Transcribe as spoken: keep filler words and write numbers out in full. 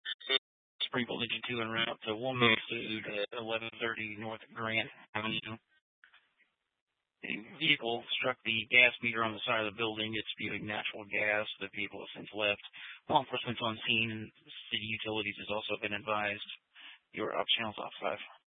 Springfield Engine two en route to Womack Food at eleven thirty North Grant Avenue. The vehicle struck the gas meter on the side of the building. It's spewing natural gas. The vehicle has since left. Law enforcement's on scene, and city utilities has also been advised. Your Ops Channel's off five.